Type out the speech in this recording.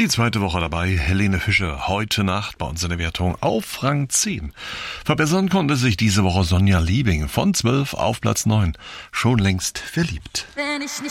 Die zweite Woche dabei, Helene Fischer, heute Nacht bei uns in der Wertung auf Rang 10. Verbessern konnte sich diese Woche Sonja Liebing von 12 auf Platz 9. Schon längst verliebt. Wenn ich nicht